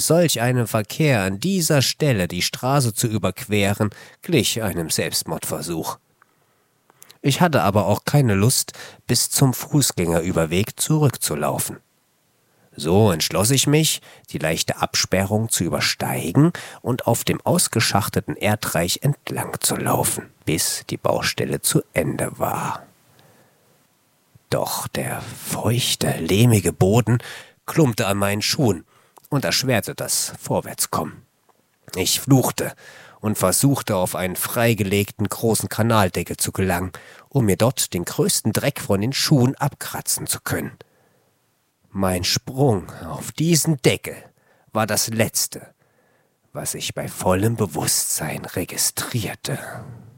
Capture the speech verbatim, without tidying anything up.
solch einem Verkehr an dieser Stelle die Straße zu überqueren, glich einem Selbstmordversuch. Ich hatte aber auch keine Lust, bis zum Fußgängerüberweg zurückzulaufen. So entschloss ich mich, die leichte Absperrung zu übersteigen und auf dem ausgeschachteten Erdreich entlang zu laufen, bis die Baustelle zu Ende war. Doch der feuchte, lehmige Boden klumpte an meinen Schuhen und erschwerte das Vorwärtskommen. Ich fluchte und versuchte, auf einen freigelegten großen Kanaldeckel zu gelangen, um mir dort den größten Dreck von den Schuhen abkratzen zu können. Mein Sprung auf diesen Deckel war das Letzte, was ich bei vollem Bewusstsein registrierte.